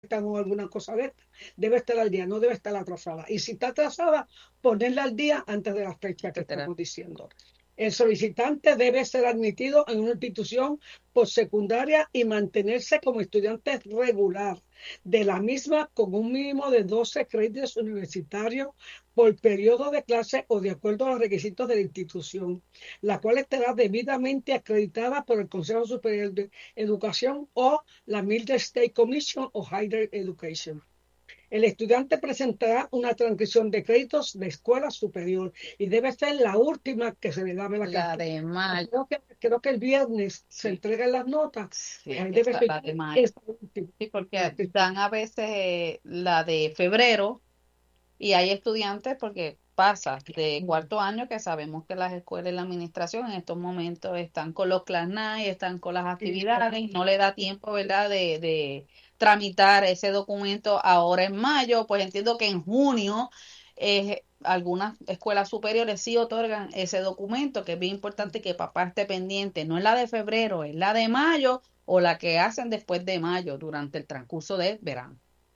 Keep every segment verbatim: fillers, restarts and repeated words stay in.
o alguna cosa de esta, debe estar al día, no debe estar atrasada. Y si está atrasada, ponerla al día antes de la fecha que etcétera. estamos diciendo. El solicitante debe ser admitido en una institución postsecundaria y mantenerse como estudiante regular de la misma con un mínimo de doce créditos universitarios por periodo de clase o de acuerdo a los requisitos de la institución, la cual estará debidamente acreditada por el Consejo Superior de Educación o la Middle State Commission o Higher Education. El estudiante presentará una transcripción de créditos de escuela superior y debe ser la última que se le da la La carta. de mayo, Creo que, creo que el viernes se sí, entregan las notas, pues sí, ahí debe esa, ser la de mayo. esta última. Sí, La porque que- dan a veces eh, la de febrero y hay estudiantes porque pasa de cuarto año que sabemos que las escuelas y la administración en estos momentos están con los class night, están con las actividades y no le da tiempo, ¿verdad?, de, de tramitar ese documento ahora en mayo. Pues entiendo que en junio eh, algunas escuelas superiores sí otorgan ese documento, que es bien importante que papá esté pendiente. No es la de febrero, es la de mayo o la que hacen después de mayo durante el transcurso del verano.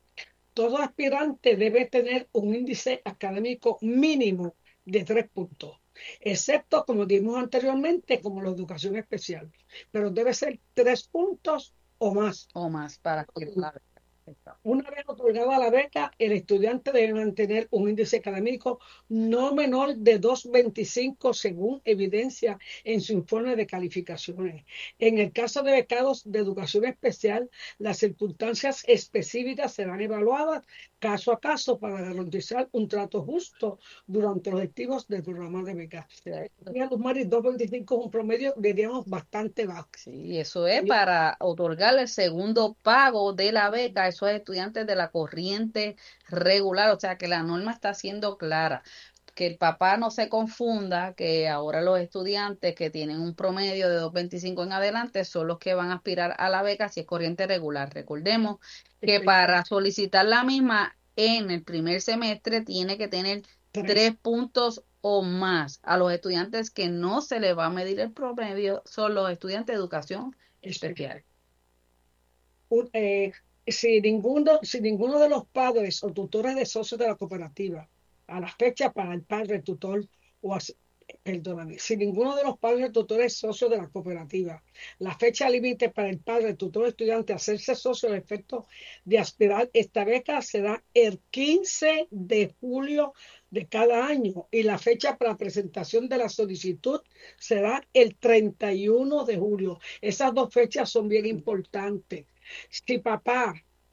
Todo aspirante debe tener un índice académico mínimo de tres puntos, excepto, como dijimos anteriormente, como la educación especial, pero debe ser tres puntos o más. O más para aspirar a la beca. Una vez otorgada la beca, el estudiante debe mantener un índice académico no menor de dos punto veinticinco según evidencia en su informe de calificaciones. En el caso de becados de educación especial, las circunstancias específicas serán evaluadas caso a caso para garantizar un trato justo durante los activos del programa de becas. Mira, Luz Mari, dos punto veinticinco es un promedio, diríamos, bastante bajo. Sí, eso es para otorgar el segundo pago de la beca a esos estudiantes de la corriente regular, o sea que la norma está siendo clara, que el papá no se confunda, que ahora los estudiantes que tienen un promedio de dos punto veinticinco en adelante son los que van a aspirar a la beca si es corriente regular. Recordemos que para solicitar la misma en el primer semestre tiene que tener Tres. tres puntos o más. A los estudiantes que no se les va a medir el promedio son los estudiantes de educación especial. Un- eh, si ninguno, si ninguno de los padres o tutores de socios de la cooperativa, a la fecha para el padre, tutor o as- perdóname, si ninguno de los padres o tutores socios de la cooperativa, la fecha límite para el padre, tutor o estudiante hacerse socio al efecto de aspirar esta beca será el quince de julio de cada año y la fecha para presentación de la solicitud será el treinta y uno de julio. Esas dos fechas son bien importantes. Si papá,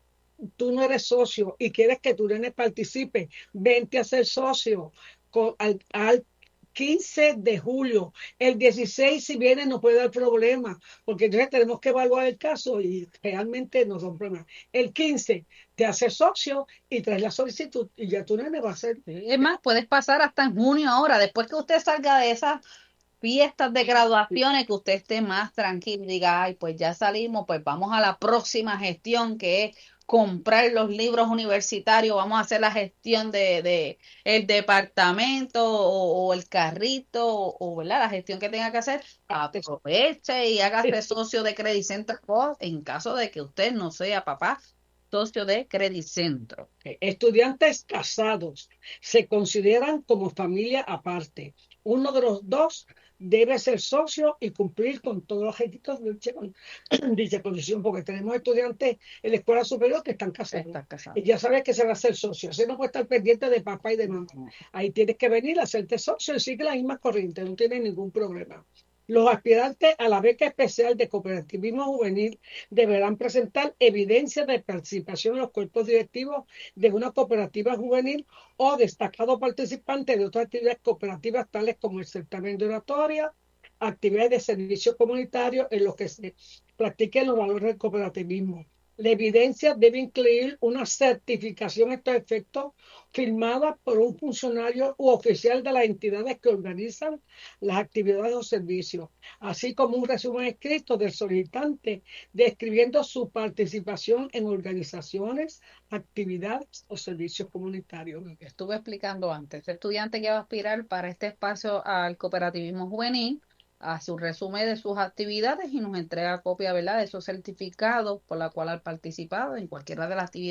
tú no eres socio y quieres que tu nene participe, vente a ser socio con, al, al quince de julio. El dieciséis, si viene, no puede dar problema, porque entonces tenemos que evaluar el caso y realmente no son problemas. El quince, te haces socio y traes la solicitud y ya tu nene va a ser. Sí, es más, puedes pasar hasta en junio ahora, después que usted salga de esas fiestas de graduaciones, que usted esté más tranquilo y diga, ay, pues ya salimos, pues vamos a la próxima gestión, que es comprar los libros universitarios, vamos a hacer la gestión de, de el departamento o, o el carrito o, o, ¿verdad?, la gestión que tenga que hacer, aproveche y hágase socio de Credit Centro en caso de que usted no sea papá socio de Credit Centro. Estudiantes casados se consideran como familia aparte. Uno de los dos debe ser socio y cumplir con todos los requisitos de dicha, dicha condición, porque tenemos estudiantes en la escuela superior que están casados. Está casado. Y ya sabes que se va a hacer socio. Así no puede estar pendiente de papá y de mamá. Ahí tienes que venir a hacerte socio y sigue la misma corriente, no tiene ningún problema. Los aspirantes a la beca especial de cooperativismo juvenil deberán presentar evidencia de participación en los cuerpos directivos de una cooperativa juvenil o destacado participante de otras actividades cooperativas tales como el certamen de oratoria, actividades de servicio comunitario en los que se practiquen los valores del cooperativismo. La evidencia debe incluir una certificación a estos efectos firmada por un funcionario u oficial de las entidades que organizan las actividades o servicios, así como un resumen escrito del solicitante describiendo su participación en organizaciones, actividades o servicios comunitarios. Lo que estuve explicando antes, el estudiante que va a aspirar para este espacio al cooperativismo juvenil, hace un resumen de sus actividades y nos entrega copia, ¿verdad?, de esos certificados por la cual ha participado en cualquiera de las actividades